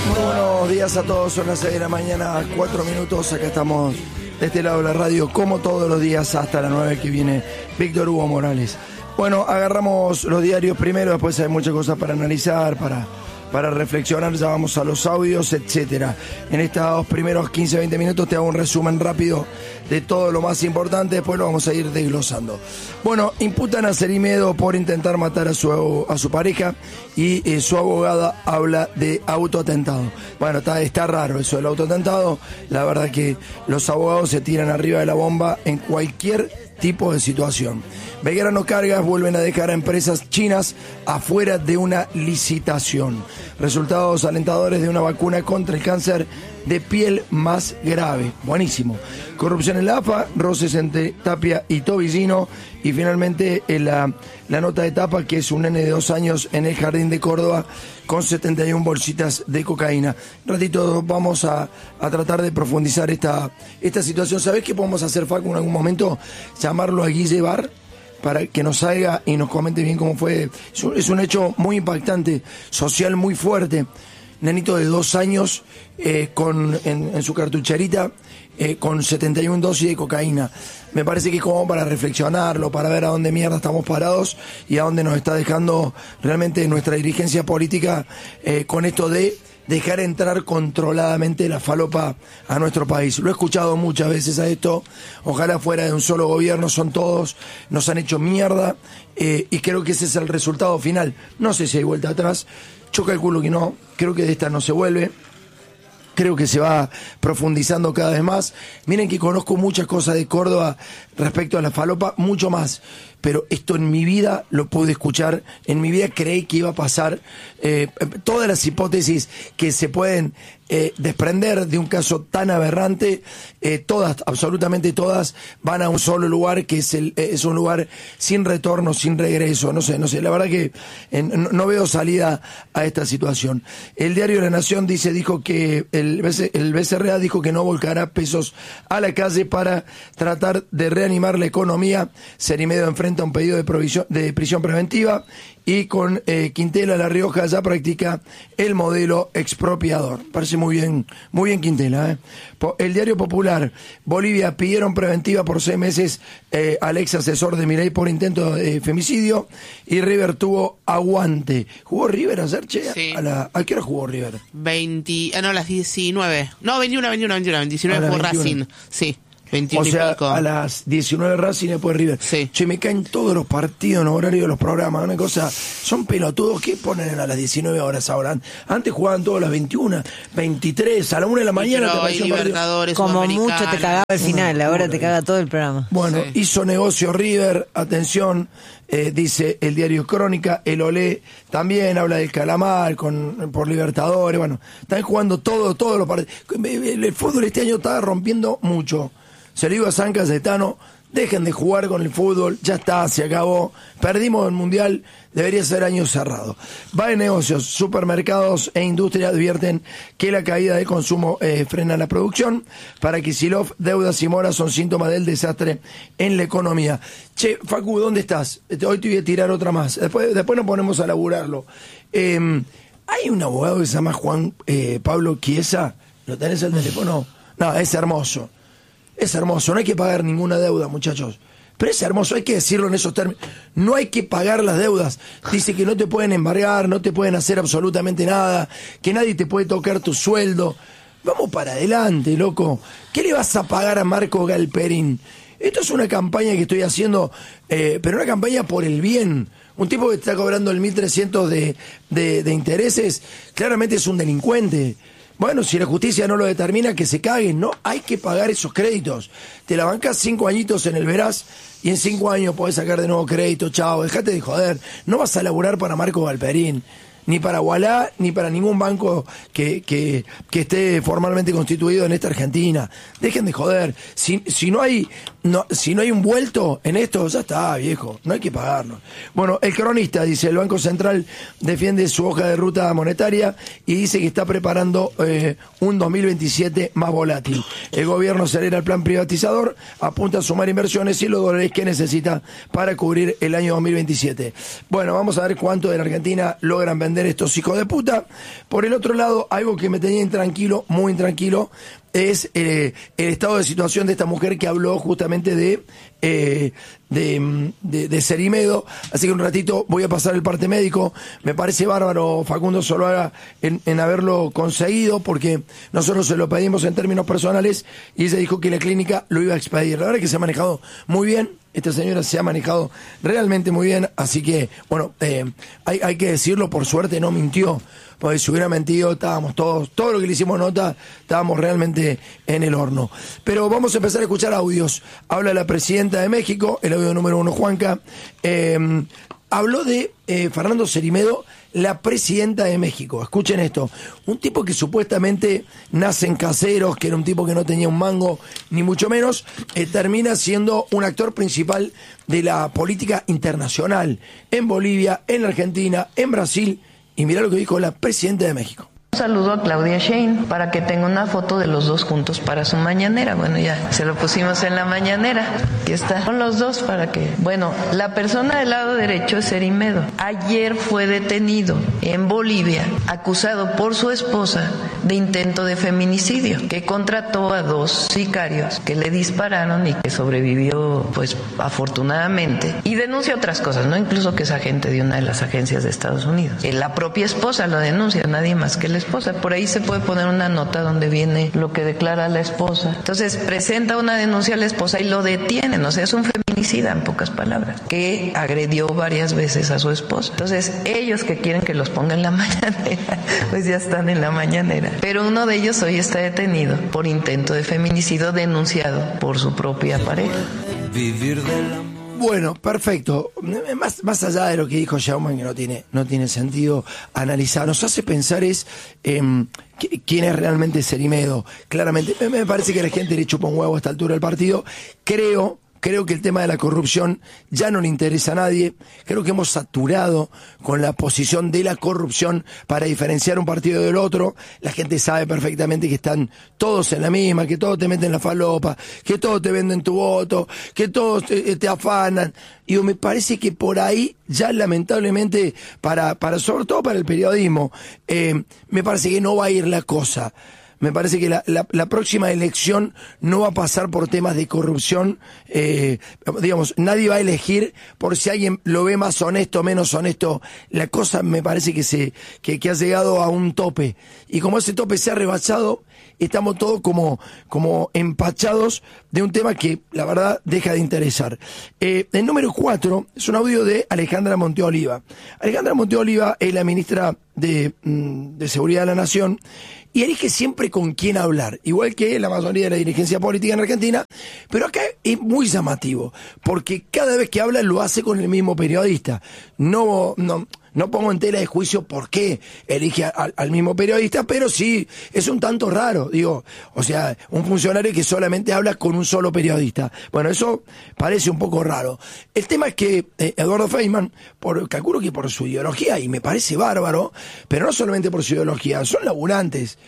Muy buenos días a todos, son las 6 de la mañana, 4 minutos, acá estamos de este lado de la radio, como todos los días, hasta las 9 que viene Víctor Hugo Morales. Bueno, agarramos los diarios primero, después hay muchas cosas para analizar, para reflexionar, ya vamos a los audios, etcétera. En estos primeros 15-20 minutos te hago un resumen rápido de todo lo más importante, después lo vamos a ir desglosando. Bueno, imputan a Cerimedo por intentar matar a su pareja y su abogada habla de autoatentado. Bueno, está raro eso del autoatentado, la verdad que los abogados se tiran arriba de la bomba en cualquier tipo de situación. Belgrano Cargas vuelven a dejar a empresas chinas afuera de una licitación. Resultados alentadores de una vacuna contra el cáncer de piel más grave. Buenísimo. Corrupción en la AFA, roces entre Tapia y Tobillino. Y finalmente la nota de tapa, que es un nene de 2 años en el jardín de Córdoba con 71 bolsitas de cocaína. Un ratito vamos a tratar de profundizar esta situación. ¿Sabés qué podemos hacer, Facu, en algún momento? Llamarlo a Guille Bar para que nos salga y nos comente bien cómo fue. Es un hecho muy impactante, social muy fuerte. Nenito de 2 años en su cartucherita con 71 dosis de cocaína. Me parece que es como para reflexionarlo, para ver a dónde mierda estamos parados y a dónde nos está dejando realmente nuestra dirigencia política con esto de dejar entrar controladamente la falopa a nuestro país. Lo he escuchado muchas veces a esto, ojalá fuera de un solo gobierno, son todos, nos han hecho mierda y creo que ese es el resultado final. No sé si hay vuelta atrás, yo calculo que no, creo que de esta no se vuelve. Creo que se va profundizando cada vez más. Miren que conozco muchas cosas de Córdoba respecto a la falopa, mucho más. Pero esto en mi vida lo pude escuchar, en mi vida creí que iba a pasar. Todas las hipótesis que se pueden desprender de un caso tan aberrante, todas, absolutamente todas, van a un solo lugar que es un lugar sin retorno, sin regreso. No sé, la verdad que no veo salida a esta situación. El diario La Nación dijo que el BCRA dijo que no volcará pesos a la calle para tratar de reanimar la economía. Cerimedo enfrenta un pedido de prisión preventiva y con Quintela La Rioja ya practica el modelo expropiador. Parece muy bien Quintela. El diario Popular, Bolivia pidieron preventiva por 6 meses al ex asesor de Milei por intento de femicidio y River tuvo aguante. ¿Jugó River ayer, che? Sí. ¿A qué hora jugó River? Las 19. No, 21. 19 jugó Racing. Sí. 21 o sea, y pico. A las 19 Racing y después River. Sí. Che, me caen todos los partidos en horario de los programas. Una cosa, son pelotudos que ponen a las 19 horas ahora. Antes jugaban todos a las 21, 23, a la 1 de la mañana. Pero hay Libertadores, como mucho te cagaba al final, ahora te caga todo el programa. Bueno, Sí. hizo negocio River, atención, dice el diario Crónica, el Olé también habla del calamar por Libertadores. Bueno, están jugando todos los partidos. El fútbol este año está rompiendo mucho. Se lo digo a San Cayetano, dejen de jugar con el fútbol, ya está, se acabó, perdimos el Mundial, debería ser año cerrado. Va de negocios, supermercados e industria advierten que la caída de consumo frena la producción. Para Kicillof, deudas y moras son síntomas del desastre en la economía. Che, Facu, ¿dónde estás? Hoy te voy a tirar otra más, después nos ponemos a laburarlo. Hay un abogado que se llama Juan Pablo Chiesa, ¿lo tenés el teléfono? No, es hermoso. Es hermoso, no hay que pagar ninguna deuda, muchachos. Pero es hermoso, hay que decirlo en esos términos. No hay que pagar las deudas. Dice que no te pueden embargar, no te pueden hacer absolutamente nada, que nadie te puede tocar tu sueldo. Vamos para adelante, loco. ¿Qué le vas a pagar a Marco Galperín? Esto es una campaña que estoy haciendo, pero una campaña por el bien. Un tipo que está cobrando el 1.300 de intereses, claramente es un delincuente. Bueno, si la justicia no lo determina, que se caguen, no hay que pagar esos créditos. Te la bancás 5 añitos en el Veraz y en 5 años podés sacar de nuevo crédito, chao, dejate de joder. No vas a laburar para Marco Galperín, ni para Wallah, ni para ningún banco que esté formalmente constituido en esta Argentina. Dejen de joder. Si no hay no, si no hay un vuelto en esto, ya está, viejo, no hay que pagarlo. Bueno, el cronista dice, el Banco Central defiende su hoja de ruta monetaria y dice que está preparando un 2027 más volátil. El gobierno acelera el plan privatizador, apunta a sumar inversiones y los dólares que necesita para cubrir el año 2027. Bueno, vamos a ver cuánto de la Argentina logran vender estos hijos de puta. Por el otro lado, algo que me tenía intranquilo, muy intranquilo, es el estado de situación de esta mujer que habló justamente de Cerimedo. Así que un ratito voy a pasar el parte médico. Me parece bárbaro Facundo Zuluaga en haberlo conseguido, porque nosotros se lo pedimos en términos personales y ella dijo que la clínica lo iba a expedir. La verdad es que se ha manejado muy bien. Esta señora se ha manejado realmente muy bien, así que, bueno, hay que decirlo, por suerte no mintió, porque si hubiera mentido estábamos todo lo que le hicimos nota, estábamos realmente en el horno. Pero vamos a empezar a escuchar audios. Habla la presidenta de México, el audio número 1, Juanca, habló de Fernando Cerimedo, la presidenta de México. Escuchen esto, un tipo que supuestamente nace en Caseros, que era un tipo que no tenía un mango, ni mucho menos, termina siendo un actor principal de la política internacional, en Bolivia, en Argentina, en Brasil, y mirá lo que dijo la presidenta de México. Saludo a Claudia Sheinbaum para que tenga una foto de los dos juntos para su mañanera. Bueno, ya se lo pusimos en la mañanera. Aquí está. Son los dos para que... Bueno, la persona del lado derecho es Cerimedo. Ayer fue detenido en Bolivia, acusado por su esposa de intento de feminicidio, que contrató a 2 sicarios que le dispararon y que sobrevivió, pues, afortunadamente. Y denuncia otras cosas, ¿no? Incluso que es agente de una de las agencias de Estados Unidos. La propia esposa lo denuncia, nadie más que la esposa. Por ahí se puede poner una nota donde viene lo que declara la esposa. Entonces presenta una denuncia a la esposa y lo detienen. O sea, es un feminicida, en pocas palabras, que agredió varias veces a su esposa. Entonces ellos que quieren que los ponga en la mañanera, pues ya están en la mañanera. Pero uno de ellos hoy está detenido por intento de feminicidio denunciado por su propia pareja. Bueno, perfecto. Más allá de lo que dijo Sheinbaum, que no tiene sentido analizar, nos hace pensar quién es realmente Cerimedo. Claramente, me parece que a la gente le chupa un huevo a esta altura del partido. Creo que el tema de la corrupción ya no le interesa a nadie. Creo que hemos saturado con la posición de la corrupción para diferenciar un partido del otro. La gente sabe perfectamente que están todos en la misma, que todos te meten la falopa, que todos te venden tu voto, que todos te afanan. Y me parece que por ahí ya lamentablemente, sobre todo para el periodismo, me parece que no va a ir la cosa. Me parece que la próxima elección no va a pasar por temas de corrupción. Digamos, nadie va a elegir por si alguien lo ve más honesto, menos honesto. La cosa me parece que ha llegado a un tope. Y como ese tope se ha rebasado, estamos todos como empachados de un tema que, la verdad, deja de interesar. El número 4 es un audio de Alejandra Monteoliva. Alejandra Monteoliva es la ministra de Seguridad de la Nación y elige siempre con quién hablar, igual que la mayoría de la dirigencia política en Argentina, pero acá es muy llamativo, porque cada vez que habla lo hace con el mismo periodista. No pongo en tela de juicio por qué elige al mismo periodista, pero sí, es un tanto raro, digo, o sea, un funcionario que solamente habla con un solo periodista. Bueno, eso parece un poco raro. El tema es que Eduardo Feynman, calculo que por su ideología, y me parece bárbaro, pero no solamente por su ideología, son laburantes.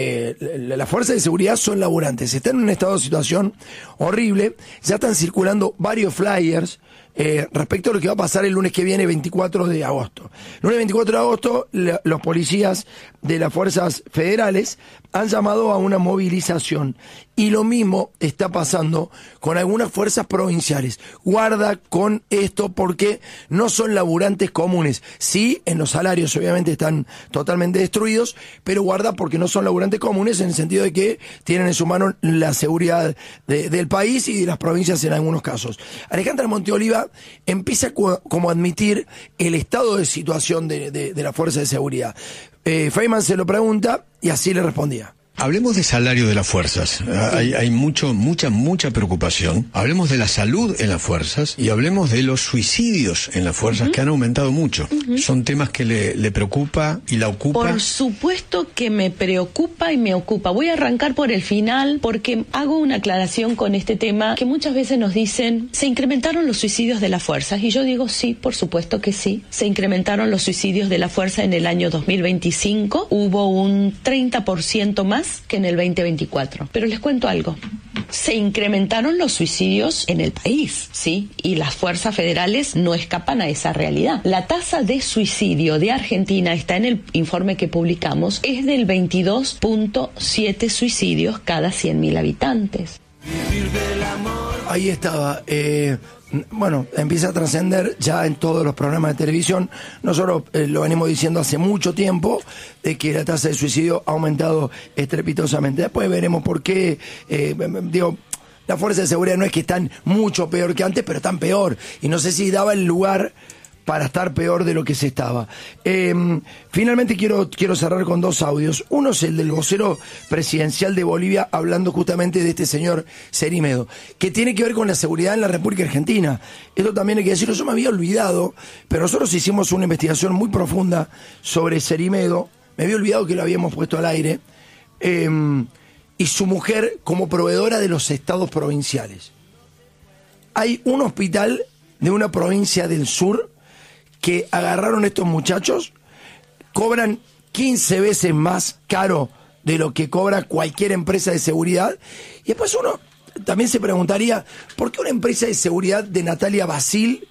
Las fuerzas de seguridad son laburantes, están en un estado de situación horrible, ya están circulando varios flyers respecto a lo que va a pasar el lunes que viene, 24 de agosto. El lunes 24 de agosto, los policías de las fuerzas federales han llamado a una movilización. Y lo mismo está pasando con algunas fuerzas provinciales. Guarda con esto porque no son laburantes comunes. Sí, en los salarios obviamente están totalmente destruidos, pero guarda porque no son laburantes comunes en el sentido de que tienen en su mano la seguridad del país y de las provincias en algunos casos. Alejandra Monteoliva empieza como a admitir el estado de situación de la fuerza de seguridad. Feynman se lo pregunta y así le respondía. Hablemos de salario de las fuerzas. Hay mucha preocupación. Hablemos de la salud en las fuerzas y hablemos de los suicidios en las fuerzas, que han aumentado mucho. Son temas que le preocupa y la ocupa. Por supuesto que me preocupa y me ocupa. Voy a arrancar por el final porque hago una aclaración con este tema que muchas veces nos dicen, ¿se incrementaron los suicidios de las fuerzas? Y yo digo, sí, por supuesto que sí. Se incrementaron los suicidios de la fuerza en el año 2025. Hubo un 30% más que en el 2024. Pero les cuento algo. Se incrementaron los suicidios en el país, ¿sí? Y las fuerzas federales no escapan a esa realidad. La tasa de suicidio de Argentina, está en el informe que publicamos, es del 22.7 suicidios cada 100.000 habitantes. Ahí estaba. Bueno, empieza a trascender ya en todos los programas de televisión. Nosotros lo venimos diciendo hace mucho tiempo, de que la tasa de suicidio ha aumentado estrepitosamente. Después veremos por qué. Las fuerzas de seguridad no es que están mucho peor que antes, pero están peor. Y no sé si daba el lugar para estar peor de lo que se estaba. Finalmente quiero cerrar con dos audios. Uno es el del vocero presidencial de Bolivia, hablando justamente de este señor Cerimedo, que tiene que ver con la seguridad en la República Argentina. Esto también hay que decirlo, yo me había olvidado, pero nosotros hicimos una investigación muy profunda sobre Cerimedo. Me había olvidado que lo habíamos puesto al aire. Y su mujer como proveedora de los estados provinciales. Hay un hospital de una provincia del sur que agarraron estos muchachos, cobran 15 veces más caro de lo que cobra cualquier empresa de seguridad. Y después uno también se preguntaría, ¿por qué una empresa de seguridad de Natalia Basil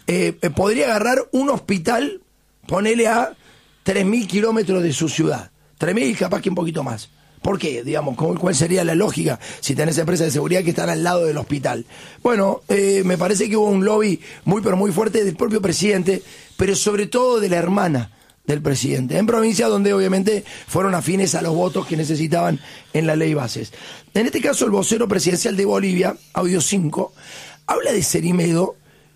podría agarrar un hospital, ponele a 3.000 kilómetros de su ciudad? 3.000, capaz que un poquito más. ¿Por qué? Digamos, ¿cuál sería la lógica si tenés empresas de seguridad que están al lado del hospital? Bueno, me parece que hubo un lobby muy pero muy fuerte del propio presidente, pero sobre todo de la hermana del presidente, en provincias donde obviamente fueron afines a los votos que necesitaban en la ley bases. En este caso, el vocero presidencial de Bolivia, audio 5, habla de Cerimedo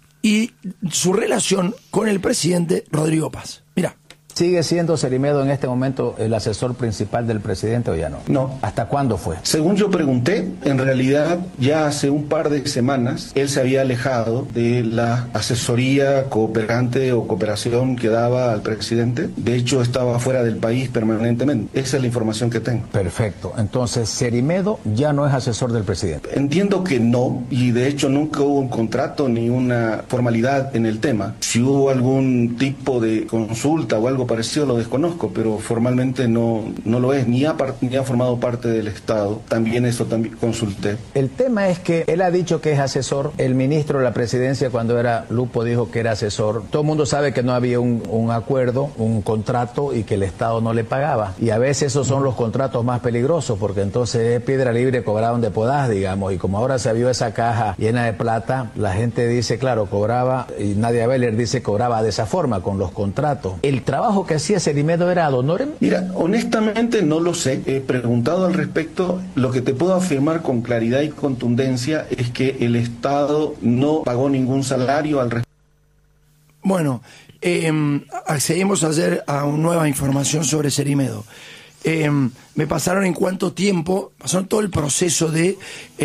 y su relación con el presidente Rodrigo Paz. Mirá. ¿Sigue siendo Cerimedo en este momento el asesor principal del presidente o ya no? No. ¿Hasta cuándo fue? Según yo pregunté, en realidad ya hace un par de semanas él se había alejado de la asesoría cooperante o cooperación que daba al presidente. De hecho, estaba fuera del país permanentemente. Esa es la información que tengo. Perfecto. Entonces, Cerimedo ya no es asesor del presidente. Entiendo que no, y de hecho nunca hubo un contrato ni una formalidad en el tema. Si hubo algún tipo de consulta o algo parecido lo desconozco, pero formalmente no lo es, ni ha formado parte del Estado. También consulté. El tema es que él ha dicho que es asesor. El ministro de la presidencia, cuando era Lupo, dijo que era asesor. Todo el mundo sabe que no había un acuerdo, un contrato, y que el Estado no le pagaba. Y a veces esos son los contratos más peligrosos, porque entonces es piedra libre, cobrar donde podás, digamos. Y como ahora se vio esa caja llena de plata, la gente dice, claro, cobraba, y Nadia Beller dice, cobraba de esa forma, con los contratos. El trabajo que hacía Cerimedo era ad honorem. Mira, honestamente no lo sé. He preguntado al respecto. Lo que te puedo afirmar con claridad y contundencia es que el Estado no pagó ningún salario al respecto. Bueno, accedimos ayer a una nueva información sobre Cerimedo. Me pasaron en cuánto tiempo, pasaron todo el proceso de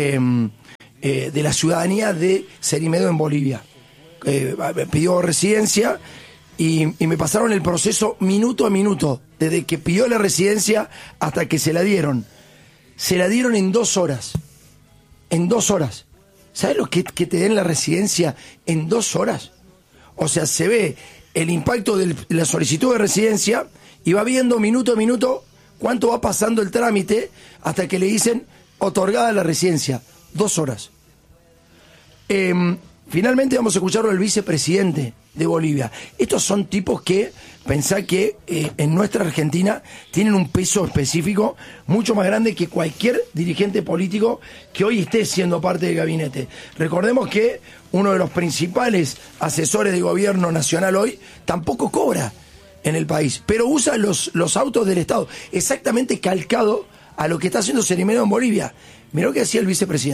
la ciudadanía de Cerimedo en Bolivia. Pidió residencia. Y me pasaron el proceso minuto a minuto, desde que pidió la residencia hasta que se la dieron. Se la dieron en 2 horas. En 2 horas. ¿Sabes lo que te den la residencia en 2 horas? O sea, se ve el impacto de la solicitud de residencia y va viendo minuto a minuto cuánto va pasando el trámite hasta que le dicen otorgada la residencia. 2 horas. Finalmente vamos a escucharlo al vicepresidente de Bolivia. Estos son tipos que, pensá que en nuestra Argentina tienen un peso específico mucho más grande que cualquier dirigente político que hoy esté siendo parte del gabinete. Recordemos que uno de los principales asesores de gobierno nacional hoy tampoco cobra en el país, pero usa los autos del Estado, exactamente calcado a lo que está haciendo Cerimedo en Bolivia. Mirá lo que decía el vicepresidente.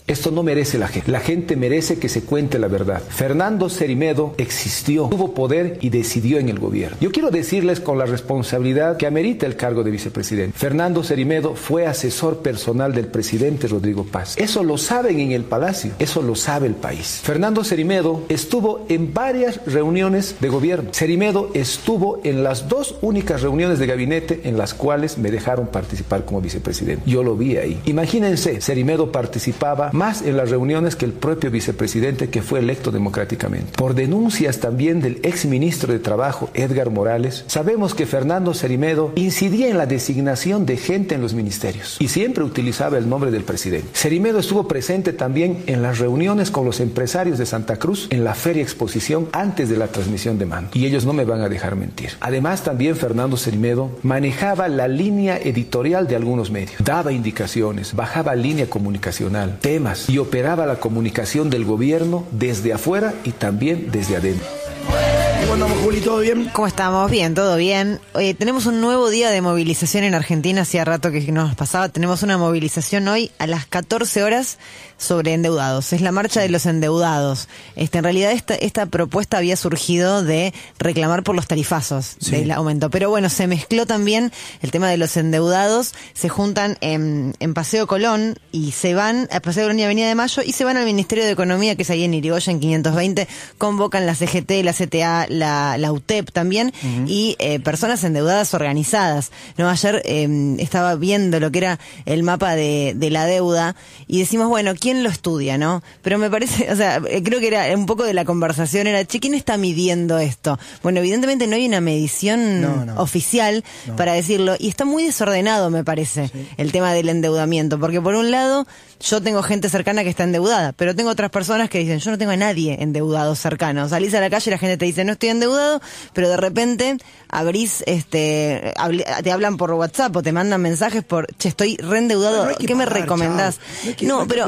Esto no merece la gente. La gente merece que se cuente la verdad. Fernando Cerimedo existió, tuvo poder y decidió en el gobierno. Yo quiero decirles con la responsabilidad que amerita el cargo de vicepresidente. Fernando Cerimedo fue asesor personal del presidente Rodrigo Paz. Eso lo saben en el Palacio, eso lo sabe el país. Fernando Cerimedo estuvo en varias reuniones de gobierno. Cerimedo estuvo en las 2 únicas reuniones de gabinete en las cuales me dejaron participar como vicepresidente. Yo lo vi ahí. Imagínense, Cerimedo participaba más en las reuniones que el propio vicepresidente, que fue electo democráticamente. Por denuncias también del exministro de Trabajo, Edgar Morales, sabemos que Fernando Cerimedo incidía en la designación de gente en los ministerios y siempre utilizaba el nombre del presidente. Cerimedo estuvo presente también en las reuniones con los empresarios de Santa Cruz en la Feria Exposición antes de la transmisión de mando. Y ellos no me van a dejar mentir. Además, también Fernando Cerimedo manejaba la línea editorial de algunos medios. Daba indicaciones, bajaba línea comunicacional, temas y operaba la comunicación del gobierno desde afuera y también desde adentro. ¿Cómo andamos, Juli? ¿Todo bien? ¿Cómo estamos? Bien, todo bien. Oye, tenemos un nuevo día de movilización en Argentina. Hacía rato que no nos pasaba. Tenemos una movilización hoy a las 14 horas sobre endeudados. Es la marcha de los endeudados. En realidad esta propuesta había surgido de reclamar por los tarifazos del aumento. Pero bueno, se mezcló también el tema de los endeudados. Se juntan en Paseo Colón y se van a Paseo Colón y Avenida de Mayo y se van al Ministerio de Economía, que es ahí en Irigoyen 520. Convocan la CGT, la CTA, la UTEP también, y personas endeudadas organizadas. No, ayer estaba viendo lo que era el mapa de la deuda y decimos, bueno, ¿quién lo estudia, no? Pero me parece, o sea, creo que era un poco de la conversación, era, ¿quién está midiendo esto? Bueno, evidentemente no hay una medición oficial para decirlo, y está muy desordenado, me parece, el tema del endeudamiento, porque por un lado, yo tengo gente cercana que está endeudada, pero tengo otras personas que dicen, yo no tengo a nadie endeudado cercano. Salís a la calle y la gente te dice, no estoy endeudado, pero de repente abrís, te hablan por WhatsApp o te mandan mensajes por, che, estoy reendeudado, no ¿qué me recomendás? No, pero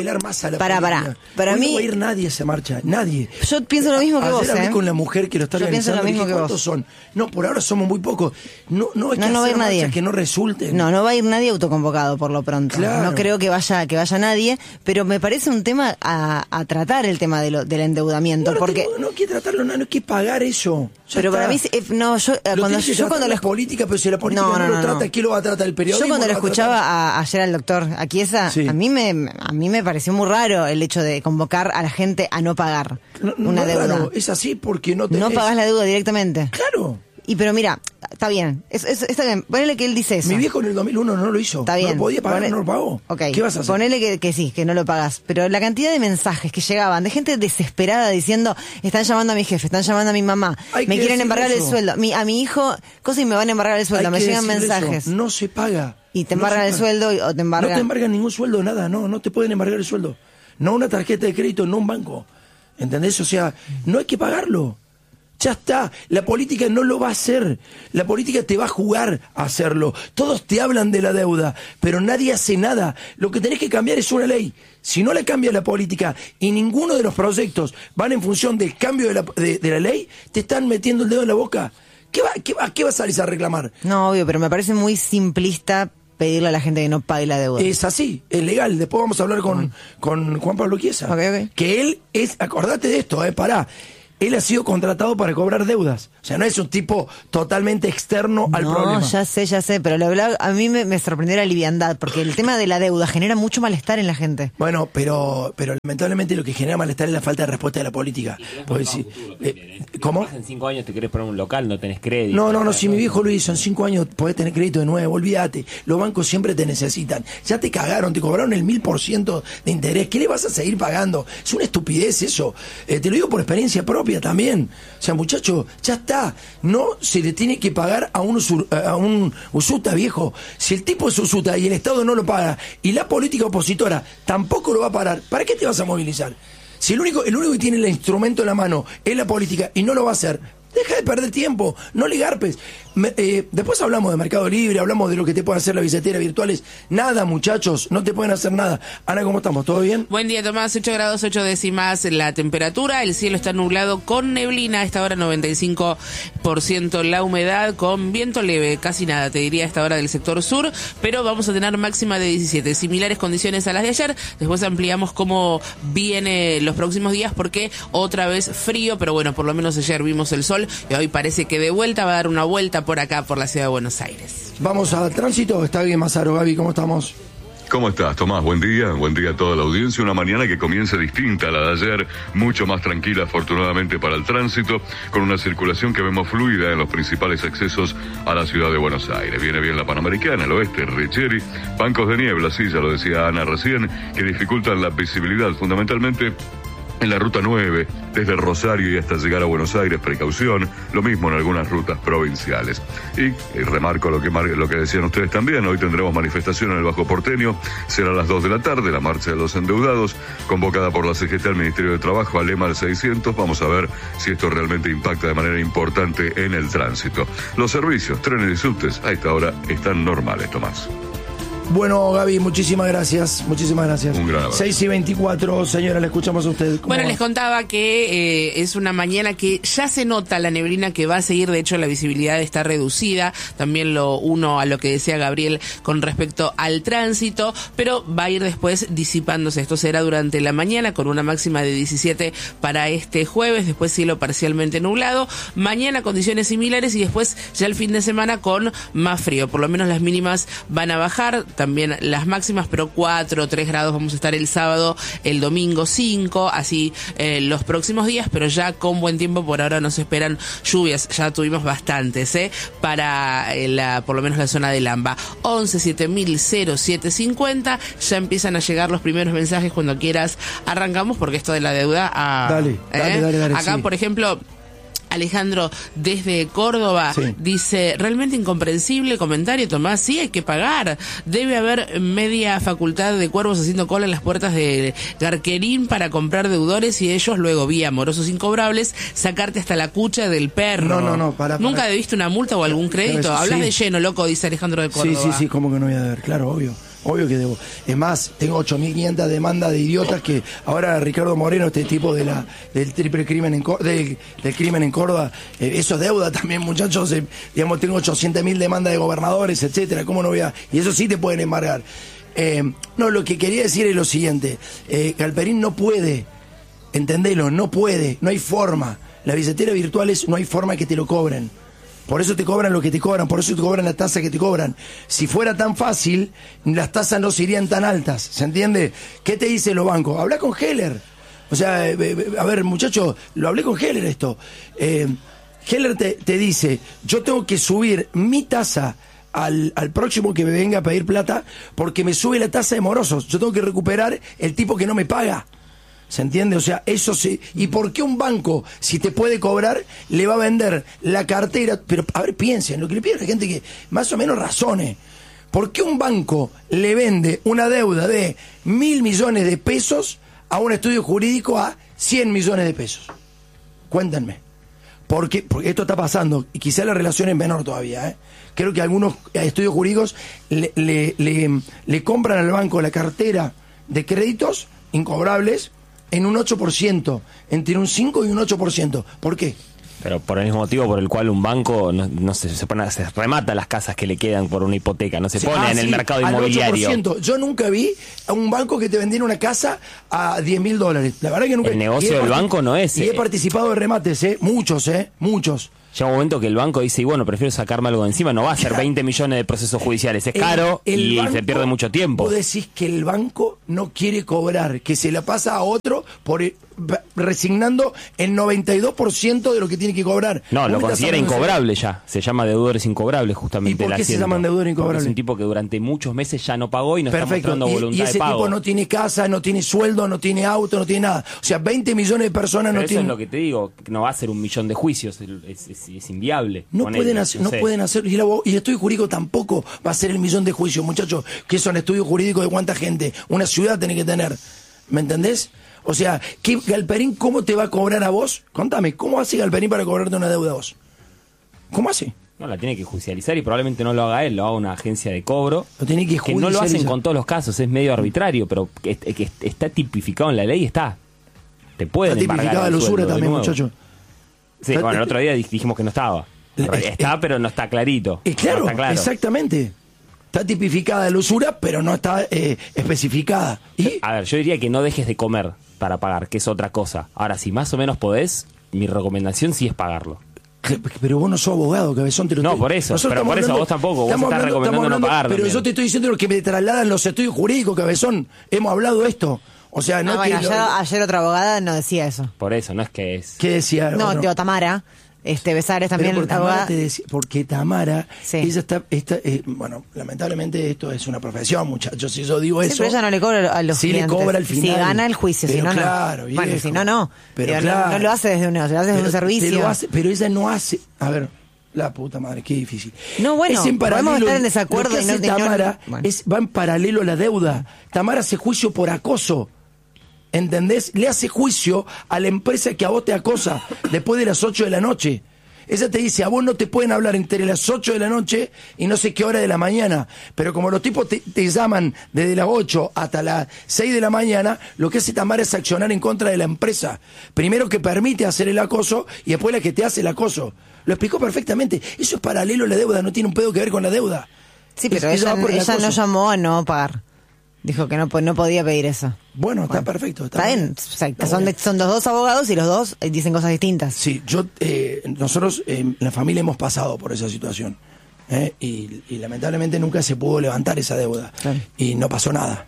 para mí no va a ir nadie a esa marcha, nadie. Yo pienso lo mismo que vos, hablé con la mujer que lo está organizando. Yo pienso lo mismo que ¿cuántos vos? Son? No, por ahora somos muy pocos. No va a ir nadie que no resulte. No va a ir nadie autoconvocado por lo pronto. Claro. No creo que vaya nadie, pero me parece un tema a tratar, el tema del endeudamiento, porque no hay que tratarlo, no hay que pagar eso. Pero para mí cuando la política, pero si la política no lo trata, ¿qué lo va a tratar el periodismo? Yo cuando lo escuchaba ayer al doctor Aquiesa, a mí me pareció muy raro el hecho de convocar a la gente a no pagar una deuda. Raro, es así porque no pagás la deuda directamente. Claro. Pero mira, está bien, está bien, ponele que él dice eso. Mi viejo en el 2001 no lo hizo. Está bien. No lo podía pagar, no lo pagó. Okay. ¿Qué vas a hacer? Ponele que sí, que no lo pagás. Pero la cantidad de mensajes que llegaban, de gente desesperada diciendo, están llamando a mi jefe, están llamando a mi mamá, me quieren embargar el sueldo, a mi hijo, cosas y me van a embargar el sueldo, me llegan mensajes. Eso. No se paga. Y te embargan el sueldo o te embargan. No te embargan ningún sueldo, nada, no te pueden embargar el sueldo. No una tarjeta de crédito, no un banco. ¿Entendés? O sea, no hay que pagarlo. Ya está, la política no lo va a hacer, la política te va a jugar a hacerlo. Todos te hablan de la deuda, pero nadie hace nada. Lo que tenés que cambiar es una ley. Si no la cambia la política y ninguno de los proyectos van en función del cambio de la ley, te están metiendo el dedo en la boca. ¿Qué vas a salir a reclamar? No, obvio, pero me parece muy simplista pedirle a la gente que no pague la deuda. Es así, es legal. Después vamos a hablar con Juan Pablo Chiesa. Okay. Que él acordate de esto, pará. Él ha sido contratado para cobrar deudas. O sea, no es un tipo totalmente externo al problema. No, ya sé, pero a mí me sorprendió la liviandad, porque el tema de la deuda genera mucho malestar en la gente. Bueno, pero lamentablemente lo que genera malestar es la falta de respuesta de la política. Porque si, ¿cómo? En 5 años te querés poner un local, no tenés crédito. No, si mi viejo lo hizo, en 5 años podés tener crédito de nuevo, olvídate. Los bancos siempre te necesitan. Ya te cagaron, te cobraron el 1000% de interés. ¿Qué le vas a seguir pagando? Es una estupidez eso. Te lo digo por experiencia propia también. O sea, muchacho, ya está. No se le tiene que pagar a un usuta, viejo. Si el tipo es usuta y el Estado no lo paga y la política opositora tampoco lo va a pagar, ¿para qué te vas a movilizar? Si el único que tiene el instrumento en la mano es la política y no lo va a hacer, deja de perder tiempo, no le garpes. Después hablamos de Mercado Libre, hablamos de lo que te pueden hacer las billeteras virtuales. Nada, muchachos, no te pueden hacer nada. Ana, ¿cómo estamos? ¿Todo bien? Buen día, Tomás. 8 grados 8 décimas la temperatura. El cielo está nublado con neblina. A esta hora 95% la humedad, con viento leve, casi nada, te diría a esta hora del sector sur. Pero vamos a tener máxima de 17. Similares condiciones a las de ayer. Después ampliamos cómo viene los próximos días, porque otra vez frío, pero bueno, por lo menos ayer vimos el sol y hoy parece que de vuelta va a dar una vuelta por acá, por la ciudad de Buenos Aires. Vamos al tránsito. Está bien, Mazaro. Gaby, ¿cómo estamos? ¿Cómo estás, Tomás? Buen día a toda la audiencia. Una mañana que comienza distinta a la de ayer, mucho más tranquila afortunadamente para el tránsito, con una circulación que vemos fluida en los principales accesos a la ciudad de Buenos Aires. Viene bien la Panamericana, el oeste, Richeri, bancos de niebla, sí, ya lo decía Ana recién, que dificultan la visibilidad fundamentalmente en la ruta 9, desde Rosario y hasta llegar a Buenos Aires, precaución, lo mismo en algunas rutas provinciales. Y remarco lo que decían ustedes también, hoy tendremos manifestación en el Bajo Porteño, será a las 2 de la tarde, la marcha de los endeudados, convocada por la CGT al Ministerio de Trabajo, al lema del 600, vamos a ver si esto realmente impacta de manera importante en el tránsito. Los servicios, trenes y subtes, a esta hora están normales, Tomás. Bueno, Gaby, muchísimas gracias. Muchísimas gracias. Un gran abrazo. 6:24, señora, le escuchamos a usted. Bueno, les contaba que es una mañana que ya se nota la neblina que va a seguir. De hecho, la visibilidad está reducida. También lo uno a lo que decía Gabriel con respecto al tránsito, pero va a ir después disipándose. Esto será durante la mañana con una máxima de 17 para este jueves. Después cielo parcialmente nublado. Mañana condiciones similares y después ya el fin de semana con más frío. Por lo menos las mínimas van a bajar. También las máximas, pero 4 o 3 grados vamos a estar el sábado, el domingo 5, así los próximos días, pero ya con buen tiempo. Por ahora nos esperan lluvias, ya tuvimos bastantes, para por lo menos la zona de Lamba. 11-7000-0750, ya empiezan a llegar los primeros mensajes. Cuando quieras arrancamos, porque esto de la deuda... Dale. Acá, sí. Por ejemplo... Alejandro, desde Córdoba, sí. Dice, realmente incomprensible comentario, Tomás, sí hay que pagar. Debe haber media facultad de cuervos haciendo cola en las puertas de Garquerín para comprar deudores y ellos luego, vía morosos incobrables, sacarte hasta la cucha del perro. No, para. ¿Nunca debiste una multa o algún crédito? Hablas sí. de lleno, loco, dice Alejandro de Córdoba. Sí, ¿cómo que no voy a deber? Claro, obvio que debo. Es más, tengo 8.500 demandas de idiotas que ahora Ricardo Moreno, este tipo del triple crimen del crimen en Córdoba, eso es deuda también, muchachos. Digamos, tengo 800.000 demandas de gobernadores, etcétera. ¿Cómo no voy a...? Y eso sí te pueden embargar. No, lo que quería decir es lo siguiente. Galperín no puede, entendelo, no puede, no hay forma. Las billeteras virtuales no hay forma que te lo cobren. Por eso te cobran lo que te cobran, por eso te cobran la tasa que te cobran. Si fuera tan fácil, las tasas no serían tan altas, ¿se entiende? ¿Qué te dicen los bancos? Habla con Heller. O sea, a ver, muchacho, lo hablé con Heller esto. Heller te dice, yo tengo que subir mi tasa al próximo que me venga a pedir plata porque me sube la tasa de morosos. Yo tengo que recuperar el tipo que no me paga. ¿Se entiende? O sea, eso sí. ¿Y por qué un banco, si te puede cobrar, le va a vender la cartera? Pero, a ver, piensen, lo que le pido a la gente que más o menos razone. ¿Por qué un banco le vende una deuda de 1.000 millones de pesos a un estudio jurídico a 100 millones de pesos? Cuéntenme. Porque esto está pasando, y quizá la relación es menor todavía, Creo que algunos estudios jurídicos le compran al banco la cartera de créditos incobrables en un 8%, entre un 5 y un 8%. ¿Por qué? Pero por el mismo motivo por el cual un banco no se remata las casas que le quedan por una hipoteca, no se pone en el mercado inmobiliario. 8%. Yo nunca vi a un banco que te vendiera una casa a $10.000. La verdad que nunca. El negocio del banco no es. Y he participado de remates, muchos. Llega un momento que el banco dice, y bueno, prefiero sacarme algo de encima, no va a ser 20 millones de procesos judiciales, es caro y banco, se pierde mucho tiempo. Vos decís que el banco no quiere cobrar, que se la pasa a otro resignando el 92% de lo que tiene que cobrar. No, lo considera incobrable ya, se llama deudores incobrables justamente. ¿Y por qué se llaman deudores incobrables? Porque es un tipo que durante muchos meses ya no pagó y no está mostrando voluntad de pago. Y ese tipo no tiene casa, no tiene sueldo, no tiene auto, no tiene nada. O sea, 20 millones de personas pero no tienen... Eso es lo que te digo, no va a ser 1 millón de juicios, es inviable. No pueden hacer, y el estudio jurídico tampoco va a ser el 1 millón de juicios, muchachos, que son estudios jurídicos de cuánta gente, una ciudad tiene que tener, ¿me entendés? O sea, ¿qué Galperín cómo te va a cobrar a vos? Contame, ¿cómo hace Galperín para cobrarte una deuda a vos? ¿Cómo hace? No, la tiene que judicializar y probablemente no lo haga él, lo haga una agencia de cobro. Lo tiene que no lo hacen judicializar. con todos los casos, es medio arbitrario, pero que está tipificado en la ley, está. Te pueden Está embargar tipificada el la usura sueldo de también, nuevo. muchacho. Sí, bueno, el otro día dijimos que no estaba. Está, pero no está clarito. Claro, no está claro. exactamente. Está tipificada la usura, pero no está especificada. ¿Y? A ver, yo diría que no dejes de comer para pagar, que es otra cosa. Ahora, si más o menos podés, mi recomendación sí es pagarlo. Pero vos no sos abogado, cabezón. No, por eso. Pero por eso vos tampoco. Vos estás recomendando no pagar. Pero también. yo te estoy diciendo lo que me trasladan los estudios jurídicos, cabezón. Hemos hablado de esto. O sea, no bueno, es que ayer otra abogada no decía eso. Por eso, no es que es... ¿Qué decía? No, Teo Tamara. Besares también, pero abogada. porque Tamara, Sí. ella está bueno, lamentablemente esto es una profesión, muchachos, si yo digo eso. Pero ella no le cobra a los sí clientes. le cobra al final. Si gana el juicio, pero si no, claro, no. Bueno, viejo. si no, no. Pero Digo, claro. no lo hace desde un negocio, lo hace desde un servicio. Pero ella no hace. A ver, la puta madre, qué difícil. No, bueno, Es en podemos paralelo, estar en desacuerdo lo que y no- hace y no- Tamara bueno. va en paralelo a la deuda. Tamara hace juicio por acoso. ¿Entendés? Le hace juicio a la empresa que a vos te acosa después de las 8 de la noche. Ella te dice, a vos no te pueden hablar entre las 8 de la noche y no sé qué hora de la mañana. Pero como los tipos te llaman desde las 8 hasta las 6 de la mañana, lo que hace Tamara es accionar en contra de la empresa. Primero que permite hacer el acoso y después la que te hace el acoso. Lo explicó perfectamente. Eso es paralelo a la deuda, no tiene un pedo que ver con la deuda. Sí, pero Ella va por el ella no acoso. llamó a no pagar. Dijo que no podía pedir eso. Bueno, está perfecto. Está bien. O sea, que son los dos abogados y los dos dicen cosas distintas. Sí, nosotros en la familia hemos pasado por esa situación. Y lamentablemente nunca se pudo levantar esa deuda. Claro. Y no pasó nada.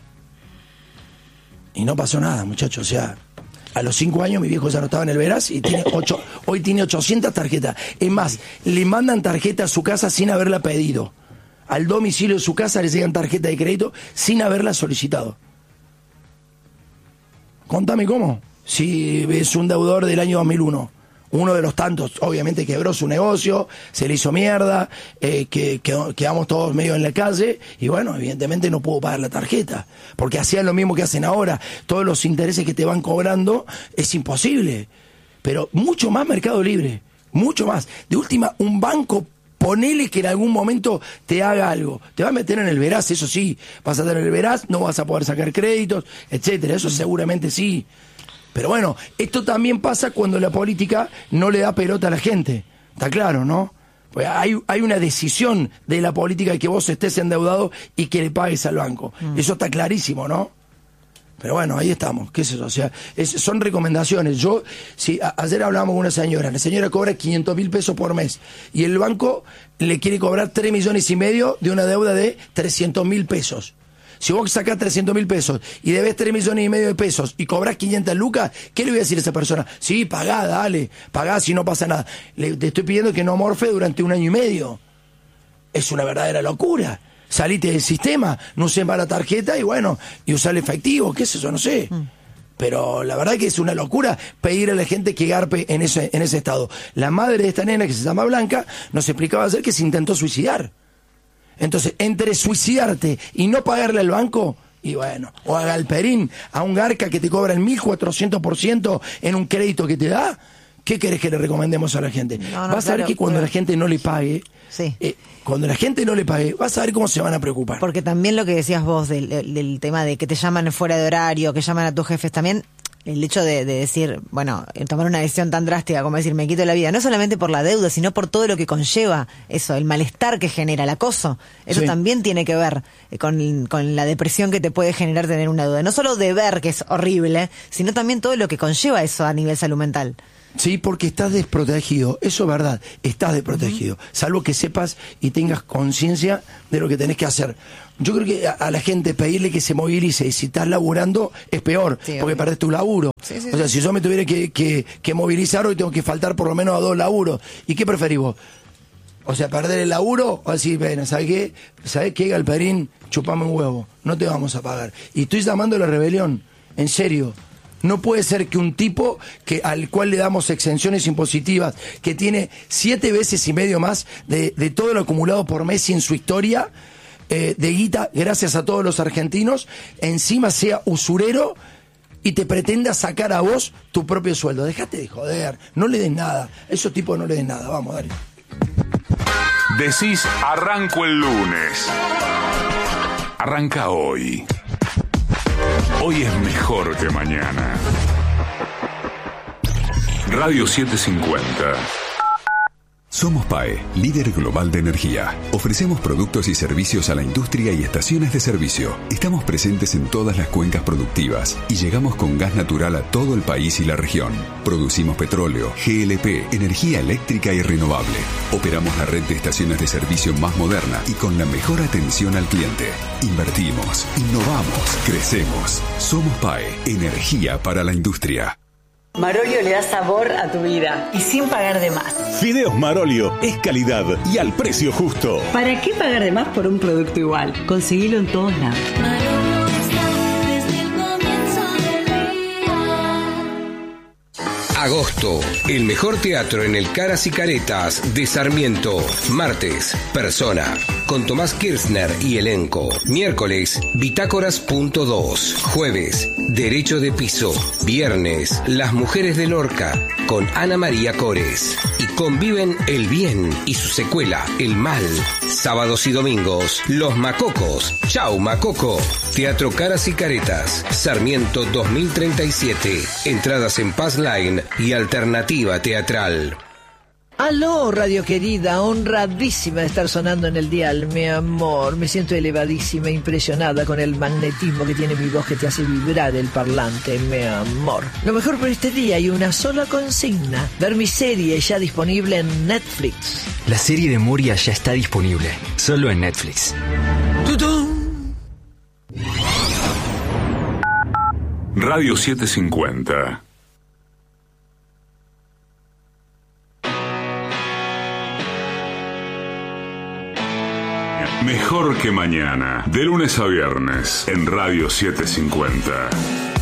Y no pasó nada, muchachos. O sea, a los 5 años mi viejo ya no estaba en el Veraz y hoy tiene 800 tarjetas. Es más, le mandan tarjeta a su casa sin haberla pedido. Al domicilio de su casa le llegan tarjeta de crédito sin haberla solicitado. Contame cómo. Si es un deudor del año 2001, uno de los tantos, obviamente quebró su negocio, se le hizo mierda, quedamos todos medio en la calle y bueno, evidentemente no pudo pagar la tarjeta, porque hacían lo mismo que hacen ahora, todos los intereses que te van cobrando, es imposible. Pero mucho más Mercado Libre, mucho más. De última, un banco, ponele que en algún momento te haga algo. Te va a meter en el Veraz, eso sí. Vas a tener el Veraz, no vas a poder sacar créditos, etcétera. Eso seguramente sí. Pero bueno, esto también pasa cuando la política no le da pelota a la gente. Está claro, ¿no? Pues hay una decisión de la política de que vos estés endeudado y que le pagues al banco. Eso está clarísimo, ¿no? Pero bueno, ahí estamos, qué sé yo, o sea, son recomendaciones. Ayer hablábamos con una señora, la señora cobra 500.000 pesos por mes y el banco le quiere cobrar 3,5 millones de una deuda de 300.000 pesos. Si vos sacás 300.000 pesos y debes 3,5 millones de pesos y cobras 500 lucas, ¿qué le voy a decir a esa persona? Sí, pagá, dale, pagá si no pasa nada. Te estoy pidiendo que no morfe durante 1 año y medio. Es una verdadera locura. Salite del sistema, no uses más la tarjeta y bueno, y usar el efectivo, qué es eso, no sé. Pero la verdad que es una locura pedir a la gente que garpe en ese estado. La madre de esta nena, que se llama Blanca, nos explicaba ayer que se intentó suicidar. Entonces, entre suicidarte y no pagarle al banco, y bueno, o a Galperín, a un garca que te cobra el 1.400% en un crédito que te da, ¿qué querés que le recomendemos a la gente? Vas a ver que cuando la gente no le pague, sí. Cuando la gente no le pague, vas a ver cómo se van a preocupar. Porque también lo que decías vos del tema de que te llaman fuera de horario, que llaman a tus jefes, también el hecho de decir, bueno, tomar una decisión tan drástica como decir, me quito la vida, no solamente por la deuda, sino por todo lo que conlleva eso, el malestar que genera, el acoso. Eso Sí. también tiene que ver con la depresión que te puede generar tener una deuda. No solo de ver que es horrible, sino también todo lo que conlleva eso a nivel salud mental. Sí, porque estás desprotegido, eso es verdad, estás desprotegido, salvo que sepas y tengas conciencia de lo que tenés que hacer. Yo creo que a la gente pedirle que se movilice y si estás laburando es peor, Sí, porque obvio. perdés tu laburo. Sí, sí, o sea, sí. si yo me tuviera que movilizar hoy tengo que faltar por lo menos a 2 laburos. ¿Y qué preferís vos? O sea, perder el laburo o decir, bueno, ¿sabes qué, Galperín? Chupame un huevo, no te vamos a pagar. Y estoy llamando a la rebelión, en serio. No puede ser que un tipo al cual le damos exenciones impositivas, que tiene 7 veces y medio más de todo lo acumulado por Messi en su historia, de guita, gracias a todos los argentinos, encima sea usurero y te pretenda sacar a vos tu propio sueldo. Dejate de joder, no le des nada. A esos tipos no le des nada. Vamos, dale. Decís, arranco el lunes. Arranca hoy. Hoy es mejor que mañana. Radio 750. Somos PAE, líder global de energía. Ofrecemos productos y servicios a la industria y estaciones de servicio. Estamos presentes en todas las cuencas productivas y llegamos con gas natural a todo el país y la región. Producimos petróleo, GLP, energía eléctrica y renovable. Operamos la red de estaciones de servicio más moderna y con la mejor atención al cliente. Invertimos, innovamos, crecemos. Somos PAE, energía para la industria. Marolio le da sabor a tu vida y sin pagar de más. Fideos Marolio es calidad y al precio justo. ¿Para qué pagar de más por un producto igual? Conseguilo en todos lados. Agosto, el mejor teatro en el Caras y Caretas de Sarmiento. Martes, Persona, con Tomás Kirchner y elenco. Miércoles, Bitácoras.2. Jueves, Derecho de Piso. Viernes, Las Mujeres de Lorca, con Ana María Cores. Y conviven el bien y su secuela, el mal. Sábados y domingos, Los Macocos. Chau, Macoco. Teatro Caras y Caretas, Sarmiento 2037. Entradas en Pass Line y Alternativa Teatral. Aló, radio querida, honradísima de estar sonando en el dial, mi amor. Me siento elevadísima, impresionada con el magnetismo que tiene mi voz que te hace vibrar el parlante, mi amor. Lo mejor por este día hay una sola consigna: ver mi serie ya disponible en Netflix. La serie de Moria ya está disponible, solo en Netflix. ¡Tutún! Radio 750. Mejor que mañana, de lunes a viernes, en Radio 750.